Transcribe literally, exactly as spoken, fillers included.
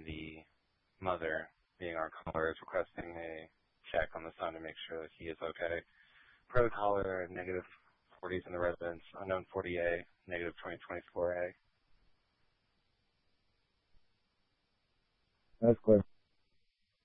the mother, being our caller, is requesting a check on the son to make sure that he is okay. Pro caller, negative forties in the residence, unknown forty A, negative twenty twenty-four A. That's clear.